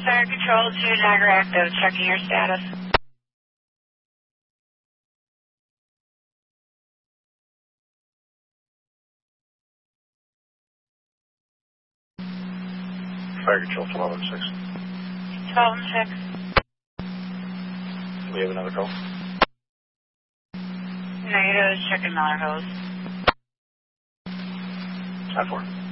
Fire Control to Niagara Active, checking your status. Fire Control 12-6. 12-6. We have another call. Negative, checking Miller Hose. 10-4.